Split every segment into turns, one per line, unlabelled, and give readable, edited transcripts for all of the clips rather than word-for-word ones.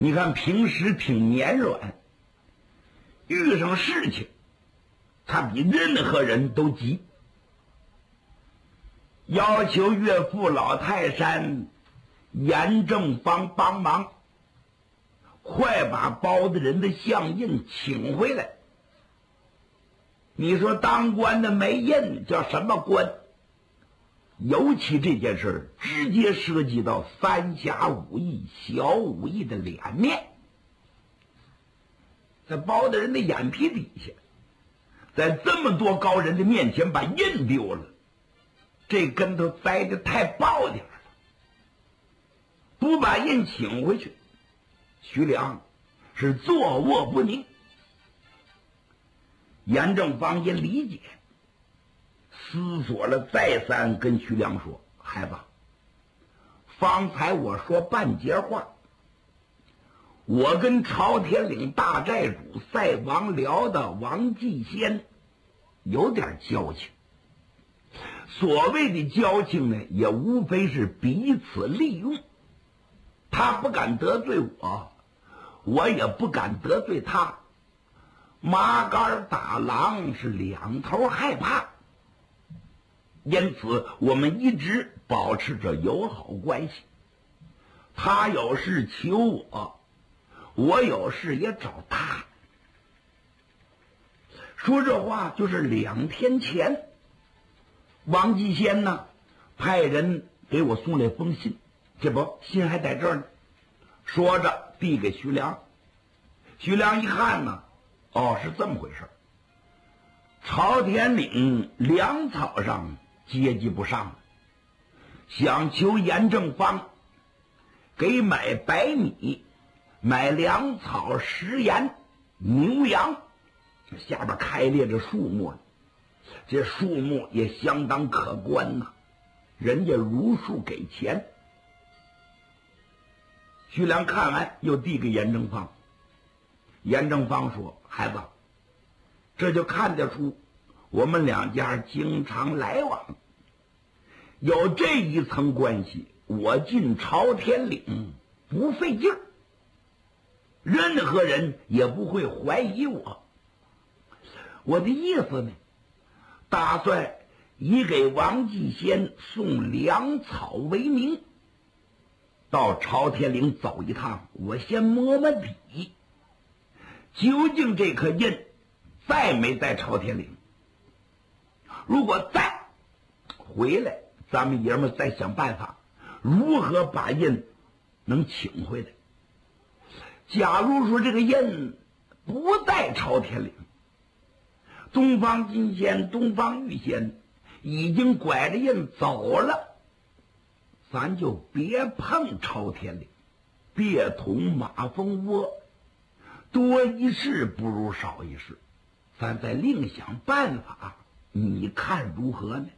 你看平时挺绵软，遇上事情他比任何人都急，要求岳父老泰山严正方帮忙，快把包大人的相印请回来。你说当官的没印叫什么官？尤其这件事直接涉及到三侠五义、小五义的脸面，在包大人的眼皮底下，在这么多高人的面前把印丢了，这跟头栽的太爆点了。不把印请回去，徐良是坐卧不宁。严正方也理解，思索了再三，跟徐良说：“孩子，方才我说半截话，我跟朝天岭大寨主赛王僚的王继先有点交情。所谓的交情呢，也无非是彼此利用。他不敢得罪我，我也不敢得罪他。麻杆打狼是两头害怕，因此我们一直保持着友好关系。他有事求我，我有事也找他。”说这话就是2天前，王继先呢派人给我送来封信，这不信还在这儿呢。说着递给徐良，徐良一看呢，哦，是这么回事。朝天岭粮草上接济不上了，想求严正方给买白米、买粮草、食盐、牛羊，下边开列着数目，这数目也相当可观呐，人家如数给钱。徐良看完又递给严正方，严正方说：“孩子，这就看得出我们两家经常来往，有这一层关系，我进朝天岭不费劲儿，任何人也不会怀疑我。我的意思呢，打算以给王继先送粮草为名，到朝天岭走一趟，我先摸摸底，究竟这颗印在没在朝天岭。如果在，回来咱们爷们再想办法如何把印能请回来。假如说这个印不在朝天岭，东方金仙、东方玉仙已经拐着印走了，咱就别碰朝天岭，别捅马蜂窝，多一事不如少一事，咱再另想办法，你看如何呢？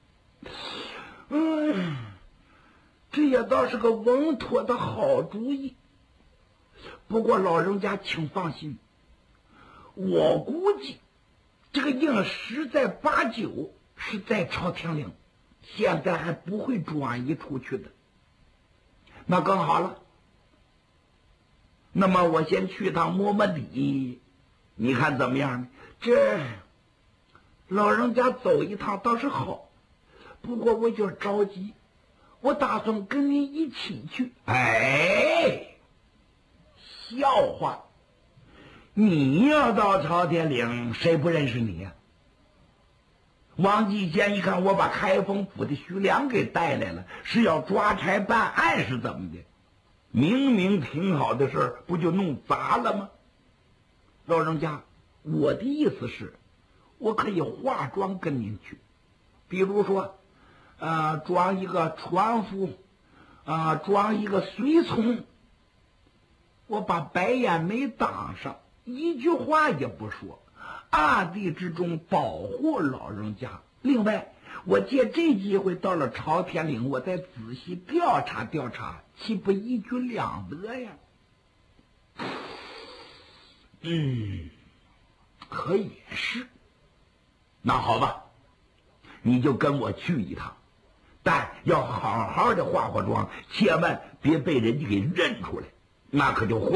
这也倒是个稳妥的好主意。不过老人家请放心，我估计这个印实在八九是在朝天岭，现在还不会转移出去的。那更好了，那么我先去趟摸摸底，你看怎么样呢？这老人家走一趟倒是好，不过我就着急，我打算跟你一起去。哎，笑话，你要到朝天岭，谁不认识你呀？王继先一看我把开封府的徐良给带来了，是要抓差办案是怎么的？明明挺好的事儿，不就弄砸了吗？老人家，我的意思是，我可以化妆跟您去，比如说装一个船夫，装一个随从，我把白眼眉挡上，一句话也不说，暗地之中保护老人家。另外，我借这机会到了朝天岭，我再仔细调查调查，岂不一举两得呀？可也是。那好吧，你就跟我去一趟，但要好好的化化妆，千万别被人家给认出来，那可就坏。